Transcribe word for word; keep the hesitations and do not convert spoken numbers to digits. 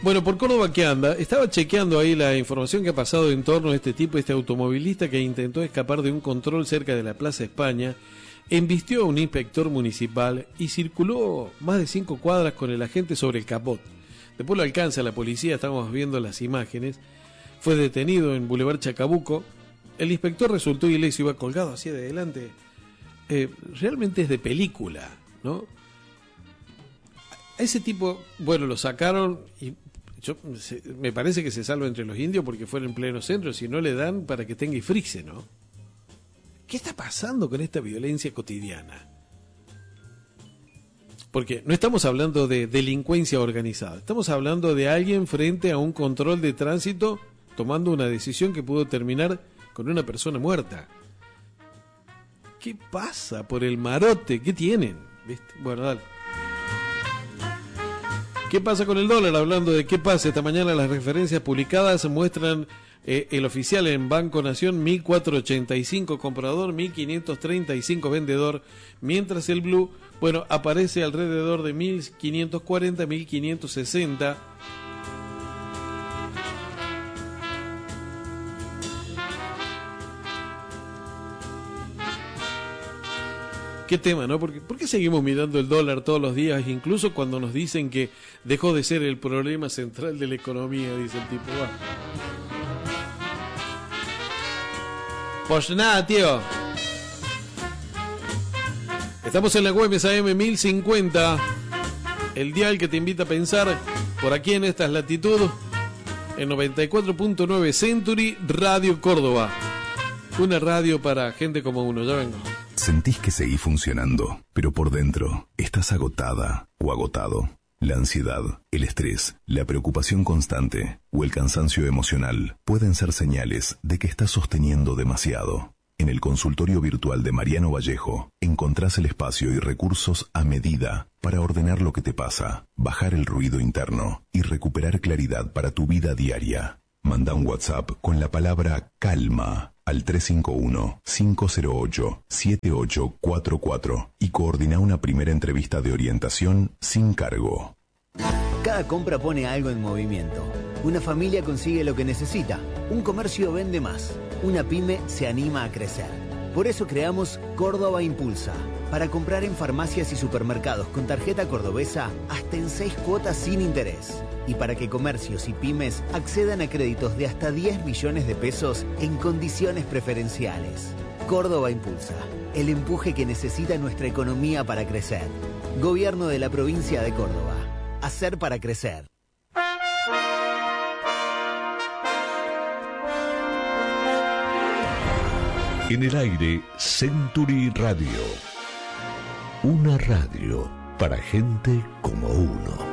Bueno, por Córdoba, ¿qué anda? Estaba chequeando ahí la información que ha pasado en torno a este tipo, este automovilista que intentó escapar de un control cerca de la Plaza España, embistió a un inspector municipal y circuló más de cinco cuadras con el agente sobre el capot. Después lo alcanza la policía, estamos viendo las imágenes. Fue detenido en Boulevard Chacabuco. El inspector resultó ileso, iba colgado hacia adelante. Eh, realmente es de película, ¿no? A ese tipo, bueno, lo sacaron y yo, se, me parece que se salva entre los indios porque fue en pleno centro, si no le dan para que tenga y frise, ¿no? ¿Qué está pasando con esta violencia cotidiana? Porque no estamos hablando de delincuencia organizada, estamos hablando de alguien frente a un control de tránsito tomando una decisión que pudo terminar con una persona muerta. ¿Qué pasa por el marote? ¿Qué tienen? ¿Viste? Bueno, dale. ¿Qué pasa con el dólar? Hablando de qué pasa, esta mañana las referencias publicadas muestran eh, el oficial en Banco Nación mil cuatrocientos ochenta y cinco comprador, mil quinientos treinta y cinco vendedor, mientras el blue, bueno, aparece alrededor de mil quinientos cuarenta, mil quinientos sesenta. Qué tema, ¿no? Porque, ¿por qué seguimos mirando el dólar todos los días, incluso cuando nos dicen que dejó de ser el problema central de la economía, dice el tipo? Va. Pues nada, tío. Estamos en la U M S A M mil cincuenta, el dial que te invita a pensar por aquí en esta latitud, en noventa y cuatro punto nueve Century Radio Córdoba. Una radio para gente como uno, ya vengo. Sentís que seguís funcionando, pero por dentro estás agotada o agotado. La ansiedad, el estrés, la preocupación constante o el cansancio emocional pueden ser señales de que estás sosteniendo demasiado. En el consultorio virtual de Mariano Vallejo encontrás el espacio y recursos a medida para ordenar lo que te pasa, bajar el ruido interno y recuperar claridad para tu vida diaria. Manda un WhatsApp con la palabra calma al tres cinco uno, cinco cero ocho, siete ocho cuatro cuatro y coordina una primera entrevista de orientación sin cargo. Cada compra pone algo en movimiento. Una familia consigue lo que necesita. Un comercio vende más. Una pyme se anima a crecer. Por eso creamos Córdoba Impulsa, para comprar en farmacias y supermercados con tarjeta cordobesa hasta en seis cuotas sin interés. Y para que comercios y pymes accedan a créditos de hasta diez millones de pesos en condiciones preferenciales. Córdoba Impulsa, el empuje que necesita nuestra economía para crecer. Gobierno de la provincia de Córdoba. Hacer para crecer. En el aire, Century Radio. Una radio para gente como uno.